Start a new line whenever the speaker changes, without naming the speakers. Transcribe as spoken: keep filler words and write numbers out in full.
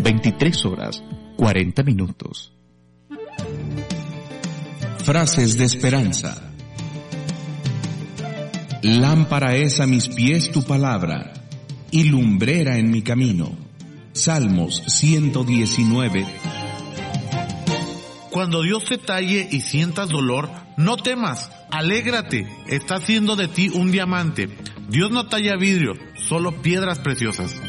veintitrés horas, cuarenta minutos.
Frases de esperanza. Lámpara es a mis pies tu palabra, y lumbrera en mi camino. Salmos ciento diecinueve.
Cuando Dios te talle y sientas dolor, no temas, alégrate, está haciendo de ti un diamante. Dios no talla vidrio, solo piedras preciosas.